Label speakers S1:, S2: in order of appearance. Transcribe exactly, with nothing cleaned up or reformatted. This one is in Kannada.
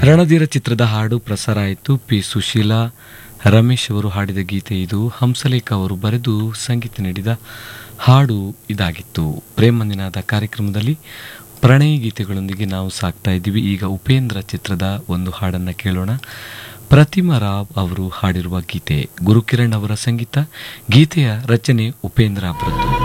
S1: ರಣಧೀರ ಚಿತ್ರದ ಹಾಡು ಪ್ರಸಾರ ಆಯಿತು. ಪಿ ಸುಶೀಲಾ ರಮೇಶ್ ಅವರು ಹಾಡಿದ ಗೀತೆ ಇದು. ಹಂಸಲೇಖ ಅವರು ಬರೆದು ಸಂಗೀತ ನೀಡಿದ ಹಾಡು ಇದಾಗಿತ್ತು. ಪ್ರೇಮನಿನಾದ ಕಾರ್ಯಕ್ರಮದಲ್ಲಿ ಪ್ರಣಯ ಗೀತೆಗಳೊಂದಿಗೆ ನಾವು ಸಾಕ್ತಾ ಇದ್ದೀವಿ. ಈಗ ಉಪೇಂದ್ರ ಚಿತ್ರದ ಒಂದು ಹಾಡನ್ನು ಕೇಳೋಣ. ಪ್ರತಿಮಾ ರಾವ್ ಅವರು ಹಾಡಿರುವ ಗೀತೆ, ಗುರುಕಿರಣ್ ಅವರ ಸಂಗೀತ, ಗೀತೆಯ ರಚನೆ ಉಪೇಂದ್ರ ಅವರದ್ದು.